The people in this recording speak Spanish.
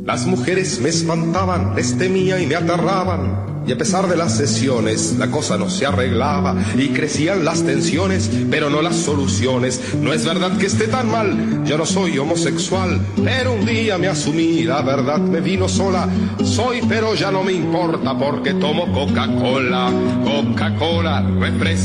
Las mujeres me espantaban, les temía y me aterraban. Y a pesar de las sesiones, la cosa no se arreglaba. Y crecían las tensiones, pero no las soluciones. No es verdad que esté tan mal, yo no soy homosexual. Pero un día me asumí, la verdad me vino sola. Soy, pero ya no me importa porque tomo Coca-Cola. Coca-Cola, refresco.